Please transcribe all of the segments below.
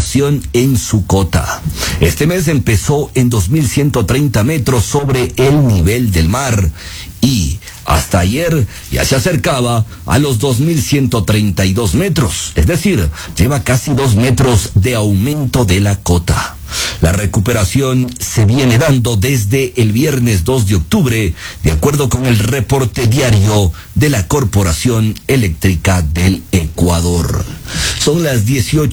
recuperación en su cota. Este mes empezó en 2.130 metros sobre el nivel del mar y hasta ayer ya se acercaba a los 2.132 metros, es decir, lleva casi 2 metros de aumento de la cota. La recuperación se viene dando desde el viernes 2 de octubre, de acuerdo con el reporte diario de la Corporación Eléctrica del Ecuador. Son las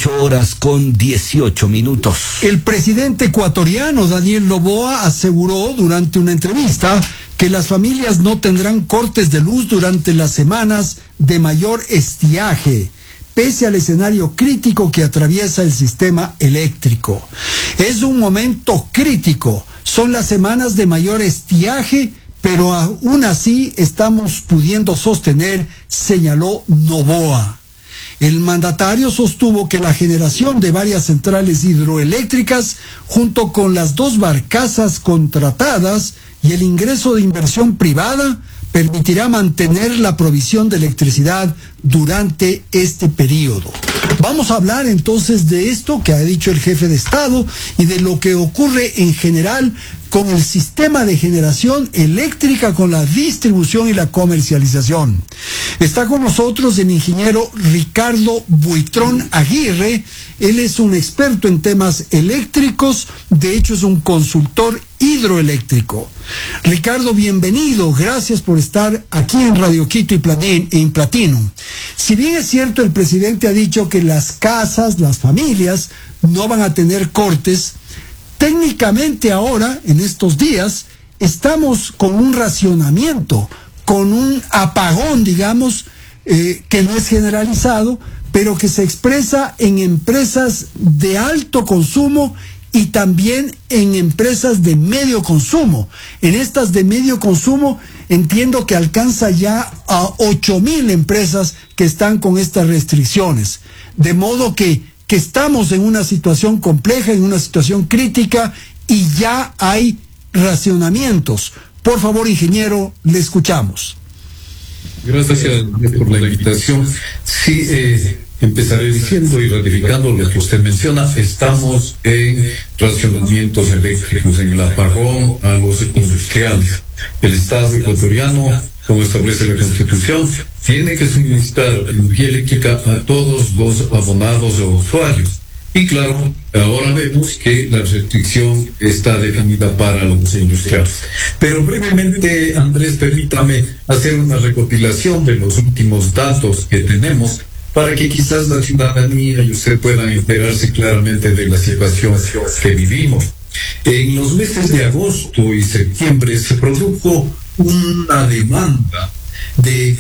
18:18. El presidente ecuatoriano Daniel Noboa aseguró durante una entrevista que las familias no tendrán cortes de luz durante las semanas de mayor estiaje, pese al escenario crítico que atraviesa el sistema eléctrico. Es un momento crítico, son las semanas de mayor estiaje, pero aún así estamos pudiendo sostener, señaló Noboa. El mandatario sostuvo que la generación de varias centrales hidroeléctricas, junto con las 2 barcazas contratadas y el ingreso de inversión privada, permitirá mantener la provisión de electricidad durante este periodo. Vamos a hablar entonces de esto que ha dicho el jefe de Estado y de lo que ocurre en general con el sistema de generación eléctrica, con la distribución y la comercialización. Está con nosotros el ingeniero Ricardo Buitrón Aguirre. Él es un experto en temas eléctricos, de hecho es un consultor hidroeléctrico. Ricardo, bienvenido, gracias por estar aquí en Radio Quito y en Platino. Si bien es cierto, el presidente ha dicho que las casas, las familias, no van a tener cortes, técnicamente ahora, en estos días, estamos con un racionamiento, con un apagón, digamos, que no es generalizado, pero que se expresa en empresas de alto consumo y también en empresas de medio consumo. En estas de medio consumo entiendo que alcanza ya a 8.000 empresas que están con estas restricciones. De modo que estamos en una situación compleja, en una situación crítica y ya hay racionamientos. Por favor, ingeniero, le escuchamos. Gracias por la invitación. Sí, empezaré diciendo y ratificando lo que usted menciona. Estamos en racionamientos eléctricos, en el apagón a los industriales. El Estado ecuatoriano, como establece la Constitución, tiene que suministrar energía eléctrica a todos los abonados o usuarios. Y claro, ahora vemos que la restricción está definida para los industriales. Pero brevemente, Andrés, permítame hacer una recopilación de los últimos datos que tenemos para que quizás la ciudadanía y usted puedan enterarse claramente de la situación que vivimos. En los meses de agosto y septiembre se produjo una demanda de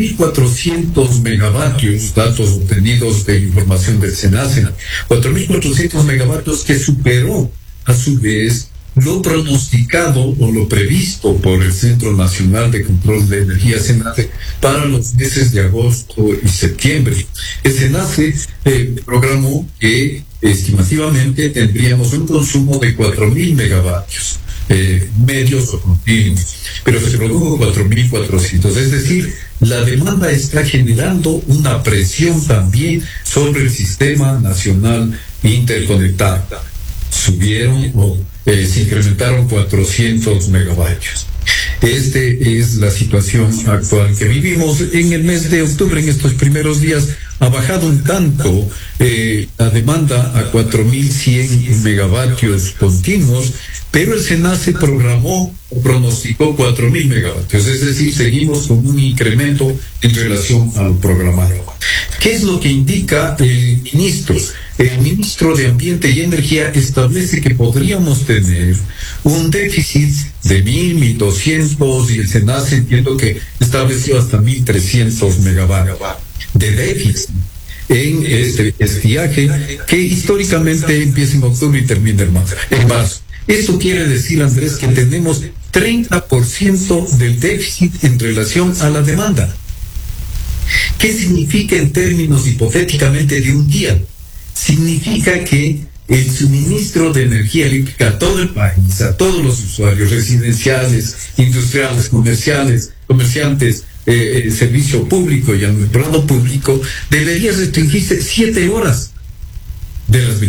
4.400 megavatios, datos obtenidos de información del SENACE, 4.400 megavatios que superó a su vez lo pronosticado o lo previsto por el Centro Nacional de Control de Energía SENACE para los meses de agosto y septiembre. El SENACE programó que estimativamente tendríamos un consumo de 4.000 megavatios. Medios o continuos, pero se produjo 4.400, es decir, la demanda está generando una presión también sobre el sistema nacional interconectado. Subieron o se incrementaron 400 megavatios. Esta es la situación actual que vivimos. En el mes de octubre, en estos primeros días, ha bajado un tanto la demanda a 4.100 megavatios continuos, pero el SENACE programó o pronosticó 4.000 megavatios, es decir, seguimos con un incremento en relación al programado. ¿Qué es lo que indica el ministro? El ministro de Ambiente y Energía establece que podríamos tener un déficit de 1.200 y el SENACE entiendo que estableció hasta 1.300 megavatios de déficit en este estiaje que históricamente empieza en octubre y termina en marzo. Esto quiere decir, Andrés, que tenemos 30% del déficit en relación a la demanda. ¿Qué significa en términos hipotéticamente de un día? Significa que el suministro de energía eléctrica a todo el país, a todos los usuarios residenciales, industriales, comerciantes, servicio público y alumbrado público, debería restringirse 7 horas de las